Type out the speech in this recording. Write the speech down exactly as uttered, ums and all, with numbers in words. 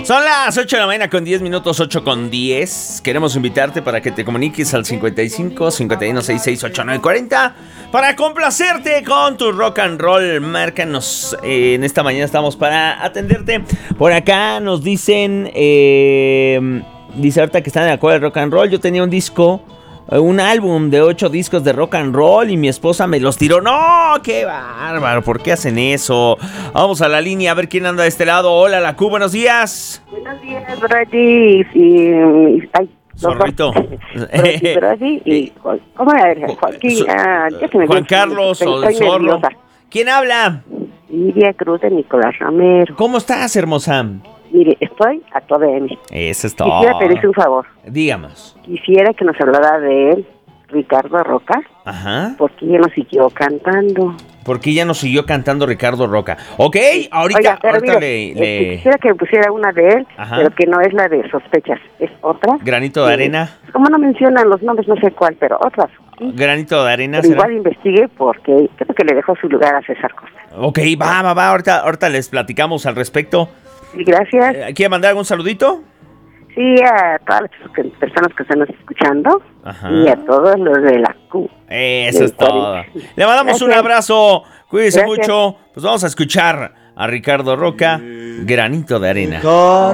Son las ocho de la mañana con diez minutos, ocho con diez. Queremos invitarte para que te comuniques al cincuenta y cinco, cincuenta y uno, sesenta y seis, ochenta y nueve cuarenta para complacerte con tu rock and roll. Márcanos, eh, en esta mañana estamos para atenderte. Por acá nos dicen, eh, dice ahorita que están de acuerdo el rock and roll. Yo tenía un disco, un álbum de ocho discos de rock and roll y mi esposa me los tiró. ¡No! ¡Qué bárbaro! ¿Por qué hacen eso? Vamos a la línea a ver quién anda de este lado. Hola, la Q, buenos días. Buenos días, Brody. Y, ay, Zorrito. Brody, Brody y ¿cómo era? Joaquín, ah, ya se me Juan dio- Carlos estoy- o estoy Zorro. nerviosa. ¿Quién habla? Lidia Cruz de Nicolás Romero. ¿Cómo estás, hermosa? Mire, estoy a toda M. Eso es todo. Quisiera pedirle un favor. Díganos. Quisiera que nos hablara de él, Ricardo Roca, Ajá. porque ella nos siguió cantando. ¿Por qué ya nos siguió cantando Ricardo Roca? Ok, ahorita, Oiga, pero ahorita mire, le... este, le... quisiera que pusiera una de él, Ajá. pero que no es la de sospechas, es otra. Granito de Eh, arena. Como no mencionan los nombres, no sé cuál, pero otras. ¿Sí? Granito de arena. Pero ¿será? igual investigue porque creo que le dejó su lugar a César Costa. Ok, va, va, va. Ahorita, ahorita les platicamos al respecto. Y gracias. Eh, ¿Quiere mandar algún saludito? Sí, a todas las que- personas que están escuchando. Ajá. Y a todos los de la Q. Eso Sí, es todo. Le mandamos un Gracias. abrazo. Cuídese Gracias. mucho. Pues vamos a escuchar a Ricardo Roca, Granito de arena.